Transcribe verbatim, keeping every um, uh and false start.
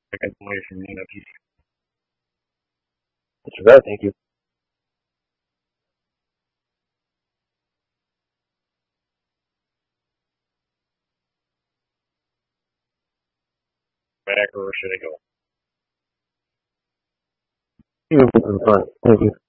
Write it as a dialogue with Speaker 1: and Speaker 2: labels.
Speaker 1: I got some from you know,
Speaker 2: That's right. Thank you.
Speaker 1: back or should I go?
Speaker 2: You can put in front. Thank you.